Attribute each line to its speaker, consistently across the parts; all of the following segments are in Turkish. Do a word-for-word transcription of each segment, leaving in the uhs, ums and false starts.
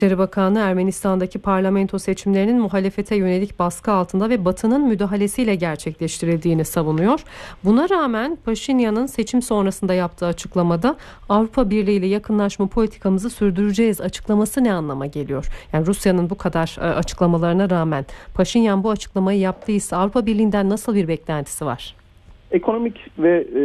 Speaker 1: Dışişleri Bakanı Ermenistan'daki parlamento seçimlerinin muhalefete yönelik baskı altında ve Batı'nın müdahalesiyle gerçekleştirildiğini savunuyor. Buna rağmen Paşinyan'ın seçim sonrasında yaptığı açıklamada Avrupa Birliği ile yakınlaşma politikamızı sürdüreceğiz açıklaması ne anlama geliyor? Yani Rusya'nın bu kadar açıklamalarına rağmen Paşinyan bu açıklamayı yaptıysa Avrupa Birliği'nden nasıl bir beklentisi var?
Speaker 2: Ekonomik ve e,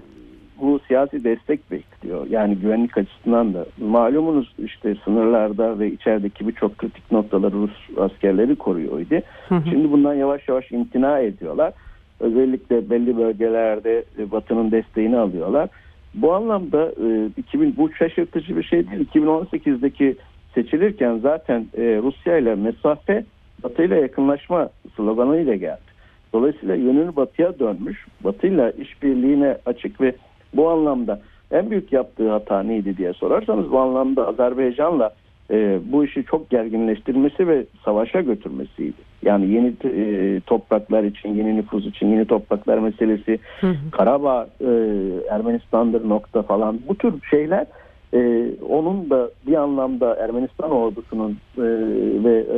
Speaker 2: bu siyasi destek bekliyor. Yani güvenlik açısından da. Malumunuz işte sınırlarda ve içerideki birçok kritik noktaları Rus askerleri koruyordu. Hı hı. Şimdi bundan yavaş yavaş imtina ediyorlar. Özellikle belli bölgelerde Batı'nın desteğini alıyorlar. Bu anlamda e, iki bin bu şaşırtıcı bir şey değil. iki bin on sekizdeki seçilirken zaten e, Rusya ile mesafe, Batı ile yakınlaşma sloganıyla geldi. Dolayısıyla yönünü Batı'ya dönmüş. Batı'yla işbirliğine açık ve bu anlamda en büyük yaptığı hata neydi diye sorarsanız bu anlamda Azerbaycan'la e, bu işi çok gerginleştirmesi ve savaşa götürmesiydi. Yani yeni e, topraklar için, yeni nüfus için, yeni topraklar meselesi, hı hı. Karabağ, e, Ermenistan'dır nokta falan bu tür şeyler e, onun da bir anlamda Ermenistan ordusunun e, ve e,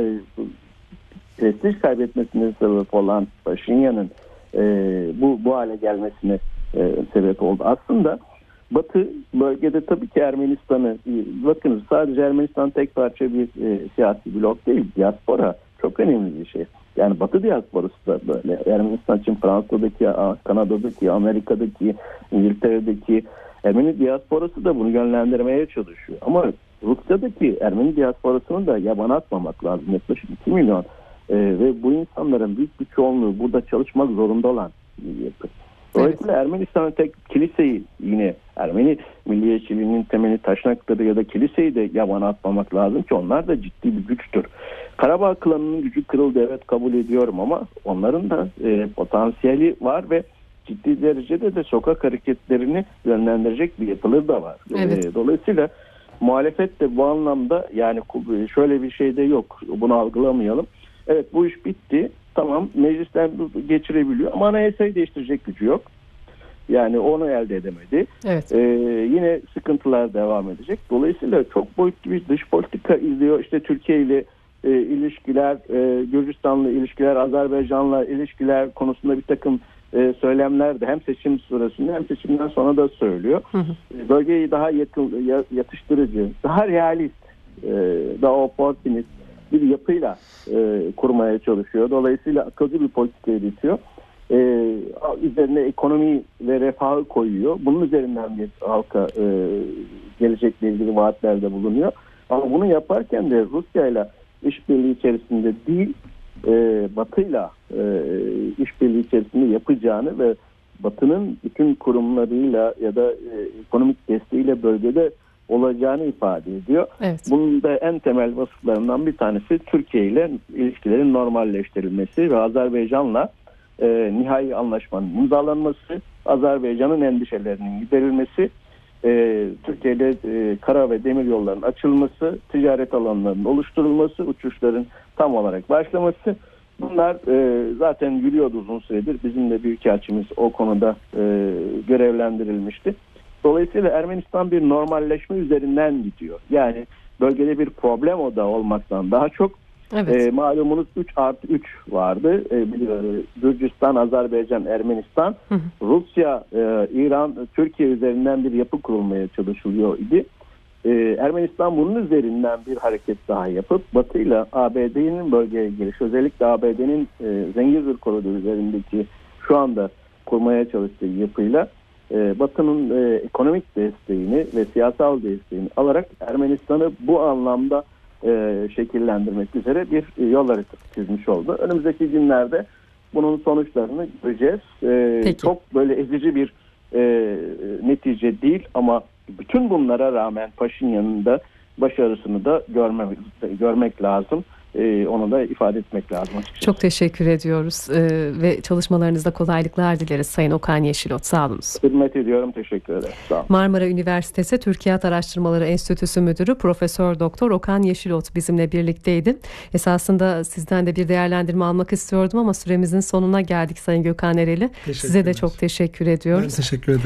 Speaker 2: prestij kaybetmesine sebep olan Paşinyan'ın e, bu bu hale gelmesine e, sebep oldu. Aslında Batı bölgede tabii ki Ermenistan'ı, bakınız sadece Ermenistan tek parça bir e, siyasi blok değil, diaspora çok önemli bir şey. Yani Batı diasporası da böyle. Ermenistan için Fransa'daki, Kanada'daki, Amerika'daki, İngiltere'deki Ermeni diasporası da bunu yönlendirmeye çalışıyor. Ama Rusya'daki Ermeni diasporasını da yabana atmamak lazım. Yaklaşık iki milyon Ee, ve bu insanların büyük bir çoğunluğu burada çalışmak zorunda olan bir yapı. Dolayısıyla evet. Ermenistan'ın tek kiliseyi yine Ermeni milliyetçiliğinin temeli taşnakları ya da kiliseyi de yabana atmamak lazım ki onlar da ciddi bir güçtür. Karabağ klanının gücü kırıldı, evet kabul ediyorum ama onların da e, potansiyeli var ve ciddi derecede de sokak hareketlerini yönlendirecek bir yapıları da var.
Speaker 1: Evet.
Speaker 2: E, dolayısıyla muhalefet de bu anlamda yani şöyle bir şey de yok, bunu algılamayalım. Evet bu iş bitti. Tamam meclisten geçirebiliyor ama anayasayı değiştirecek gücü yok. Yani onu elde edemedi.
Speaker 1: Evet.
Speaker 2: Ee, yine sıkıntılar devam edecek. Dolayısıyla çok boyutlu bir dış politika izliyor. İşte Türkiye ile e, ilişkiler, e, Gürcistan'la ilişkiler, Azerbaycan'la ilişkiler konusunda bir takım e, söylemler de hem seçim sırasında hem seçimden sonra da söylüyor. Hı hı. Bölgeyi daha yakın, yatıştırıcı, daha realist, e, daha opportunist bir yapıyla e, kurmaya çalışıyor. Dolayısıyla akılcı bir politika üretiyor. E, üzerine ekonomi ve refahı koyuyor. Bunun üzerinden bir halka e, gelecekle ilgili vaatlerde bulunuyor. Ama bunu yaparken de Rusya ile işbirliği içerisinde değil, e, Batı'yla e, işbirliği içerisinde yapacağını ve Batı'nın bütün kurumlarıyla ya da e, ekonomik desteğiyle bölgede olacağını ifade ediyor.
Speaker 1: Evet.
Speaker 2: Bunun da en temel vasıflarından bir tanesi Türkiye ile ilişkilerin normalleştirilmesi ve Azerbaycan'la e, nihai anlaşmanın imzalanması, Azerbaycan'ın endişelerinin giderilmesi, e, Türkiye ile e, kara ve demir yollarının açılması, ticaret alanlarının oluşturulması, uçuşların tam olarak başlaması. Bunlar e, zaten yürüyordu uzun süredir. Bizim de büyükelçimiz o konuda e, görevlendirilmişti. Dolayısıyla Ermenistan bir normalleşme üzerinden gidiyor. Yani bölgede bir problem odağı olmaktan daha çok evet. e, malumunuz üç artı üç vardı. E, Gürcistan, Azerbaycan, Ermenistan, hı hı. Rusya, e, İran, Türkiye üzerinden bir yapı kurulmaya çalışılıyor idi. E, Ermenistan bunun üzerinden bir hareket daha yapıp Batı ile A B D'nin bölgeye giriş, özellikle A B D'nin e, Zengezur koridoru üzerindeki şu anda kurmaya çalıştığı yapıyla Batı'nın e, ekonomik desteğini ve siyasal desteğini alarak Ermenistan'ı bu anlamda e, şekillendirmek üzere bir yol haritası çizmiş oldu. Önümüzdeki günlerde bunun sonuçlarını göreceğiz. E, çok böyle ezici bir e, netice değil ama bütün bunlara rağmen Paşinyan'ın da başarısını da görme, görmek lazım. Ee, onu da ifade etmek lazım açıkçası.
Speaker 1: Çok teşekkür ediyoruz ee, ve çalışmalarınızda kolaylıklar dileriz Sayın Okan Yeşilot. Sağ olunuz.
Speaker 2: Hürmet ediyorum. Teşekkür ederim. Sağ olun.
Speaker 1: Marmara Üniversitesi Türkiyat Araştırmaları Enstitüsü Müdürü Profesör Doktor Okan Yeşilot bizimle birlikteydi. Esasında sizden de bir değerlendirme almak istiyordum ama süremizin sonuna geldik Sayın Gökhan Ereli. Size de çok teşekkür ediyoruz.
Speaker 3: Ben teşekkür ederim.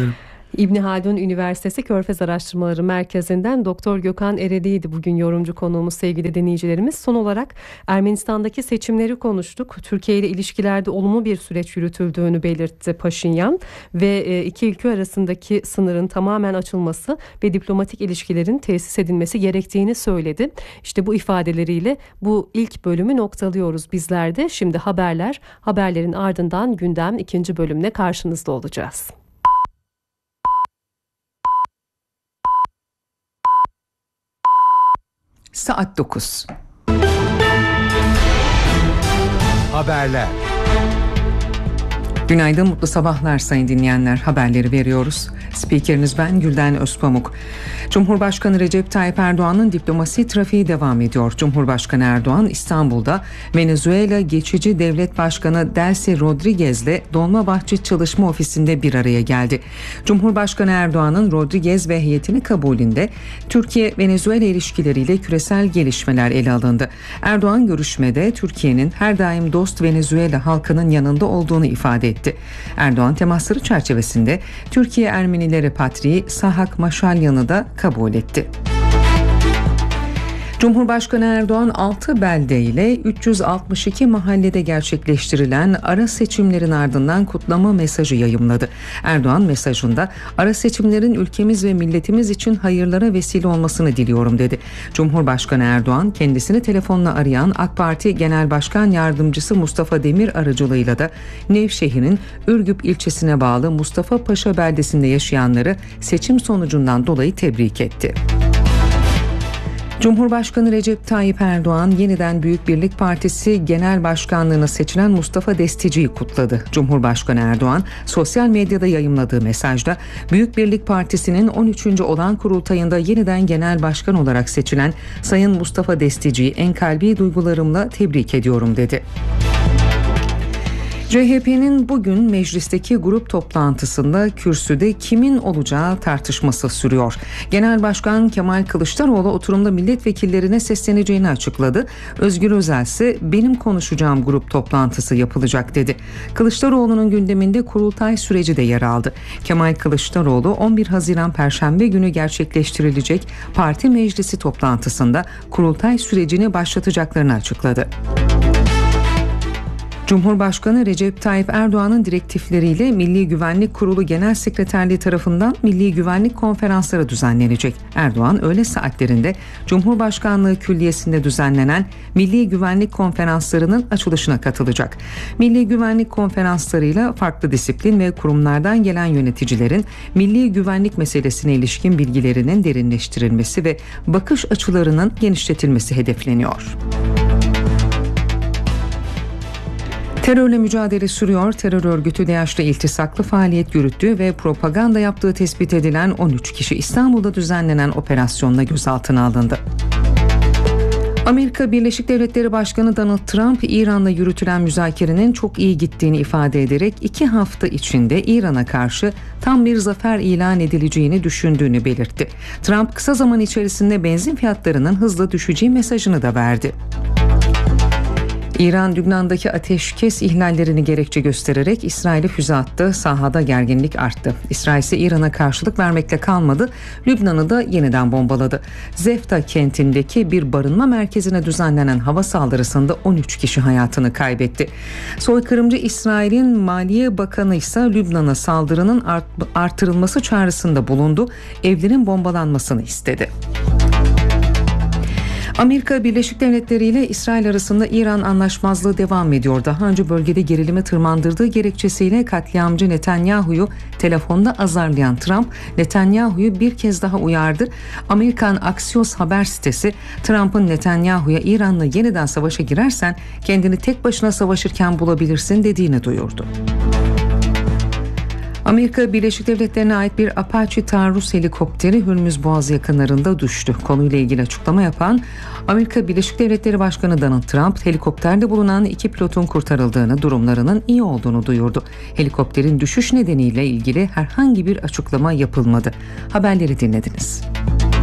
Speaker 1: İbni Haldun Üniversitesi Körfez Araştırmaları Merkezi'nden Doktor Gökhan Eredi'ydi bugün yorumcu konuğumuz sevgili dinleyicilerimiz. Son olarak Ermenistan'daki seçimleri konuştuk. Türkiye ile ilişkilerde olumlu bir süreç yürütüldüğünü belirtti Paşinyan ve iki ülke arasındaki sınırın tamamen açılması ve diplomatik ilişkilerin tesis edilmesi gerektiğini söyledi. İşte bu ifadeleriyle bu ilk bölümü noktalıyoruz bizler de. Şimdi haberler, haberlerin ardından gündem ikinci bölümle karşınızda olacağız.
Speaker 3: Saat dokuz.
Speaker 4: Haberler.
Speaker 3: Günaydın, mutlu sabahlar sayın dinleyenler. Haberleri veriyoruz. Spikeriniz ben Gülden Özpamuk. Cumhurbaşkanı Recep Tayyip Erdoğan'ın diplomasi trafiği devam ediyor. Cumhurbaşkanı Erdoğan İstanbul'da Venezuela Geçici Devlet Başkanı Delcy Rodriguez'le Dolmabahçe Çalışma Ofisi'nde bir araya geldi. Cumhurbaşkanı Erdoğan'ın Rodriguez ve heyetini kabulünde Türkiye-Venezuela ilişkileriyle küresel gelişmeler ele alındı. Erdoğan görüşmede Türkiye'nin her daim dost Venezuela halkının yanında olduğunu ifade etti. Erdoğan temasları çerçevesinde Türkiye Ermenileri Patriği Sahak Maşalyan'ı da kabul etti. Cumhurbaşkanı Erdoğan altı belde ile üç yüz altmış iki mahallede gerçekleştirilen ara seçimlerin ardından kutlama mesajı yayımladı. Erdoğan mesajında ara seçimlerin ülkemiz ve milletimiz için hayırlara vesile olmasını diliyorum dedi. Cumhurbaşkanı Erdoğan kendisini telefonla arayan AK Parti Genel Başkan Yardımcısı Mustafa Demir aracılığıyla da Nevşehir'in Ürgüp ilçesine bağlı Mustafa Paşa beldesinde yaşayanları seçim sonucundan dolayı tebrik etti. Cumhurbaşkanı Recep Tayyip Erdoğan yeniden Büyük Birlik Partisi Genel Başkanlığına seçilen Mustafa Destici'yi kutladı. Cumhurbaşkanı Erdoğan sosyal medyada yayımladığı mesajda Büyük Birlik Partisi'nin on üçüncü olağan kurultayında yeniden genel başkan olarak seçilen Sayın Mustafa Destici'yi en kalbi duygularımla tebrik ediyorum dedi. C H P'nin bugün meclisteki grup toplantısında kürsüde kimin olacağı tartışması sürüyor. Genel Başkan Kemal Kılıçdaroğlu oturumda milletvekillerine sesleneceğini açıkladı. Özgür Özel ise benim konuşacağım grup toplantısı yapılacak dedi. Kılıçdaroğlu'nun gündeminde kurultay süreci de yer aldı. Kemal Kılıçdaroğlu on bir Haziran Perşembe günü gerçekleştirilecek parti meclisi toplantısında kurultay sürecini başlatacaklarını açıkladı. Cumhurbaşkanı Recep Tayyip Erdoğan'ın direktifleriyle Milli Güvenlik Kurulu Genel Sekreterliği tarafından Milli Güvenlik Konferansları düzenlenecek. Erdoğan öğle saatlerinde Cumhurbaşkanlığı Külliyesi'nde düzenlenen Milli Güvenlik Konferanslarının açılışına katılacak. Milli Güvenlik Konferanslarıyla farklı disiplin ve kurumlardan gelen yöneticilerin milli güvenlik meselesine ilişkin bilgilerinin derinleştirilmesi ve bakış açılarının genişletilmesi hedefleniyor. Terörle mücadele sürüyor. Terör örgütü DAEŞ'le iltisaklı faaliyet yürüttüğü ve propaganda yaptığı tespit edilen on üç kişi İstanbul'da düzenlenen operasyonla gözaltına alındı. Amerika Birleşik Devletleri Başkanı Donald Trump, İran'la yürütülen müzakerenin çok iyi gittiğini ifade ederek iki hafta içinde İran'a karşı tam bir zafer ilan edileceğini düşündüğünü belirtti. Trump kısa zaman içerisinde benzin fiyatlarının hızla düşeceği mesajını da verdi. İran, Lübnan'daki ateşkes ihlallerini gerekçe göstererek İsrail'e füze attı. Sahada gerginlik arttı. İsrail ise İran'a karşılık vermekle kalmadı. Lübnan'ı da yeniden bombaladı. Zefta kentindeki bir barınma merkezine düzenlenen hava saldırısında on üç kişi hayatını kaybetti. Soykırımcı İsrail'in Maliye Bakanı ise Lübnan'a saldırının art- artırılması çağrısında bulundu. Evlerin bombalanmasını istedi. Amerika Birleşik Devletleri ile İsrail arasında İran anlaşmazlığı devam ediyor. Daha önce bölgede gerilimi tırmandırdığı gerekçesiyle katliamcı Netanyahu'yu telefonda azarlayan Trump, Netanyahu'yu bir kez daha uyardı. Amerikan Axios haber sitesi, Trump'ın Netanyahu'ya İran'la yeniden savaşa girersen kendini tek başına savaşırken bulabilirsin dediğini duyurdu. Amerika Birleşik Devletleri'ne ait bir Apache taarruz helikopteri Hürmüz Boğazı yakınlarında düştü. Konuyla ilgili açıklama yapan Amerika Birleşik Devletleri Başkanı Donald Trump, helikopterde bulunan iki pilotun kurtarıldığını, durumlarının iyi olduğunu duyurdu. Helikopterin düşüş nedeniyle ilgili herhangi bir açıklama yapılmadı. Haberleri dinlediniz.